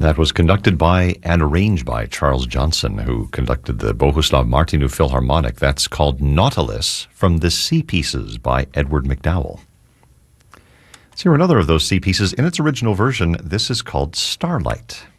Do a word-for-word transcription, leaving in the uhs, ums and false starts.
That was conducted by and arranged by Charles Johnson, who conducted the Bohuslav Martinu Philharmonic. That's called Nautilus from the Sea Pieces by Edward McDowell. Let's hear another of those sea pieces in its original version. This is called Starlight.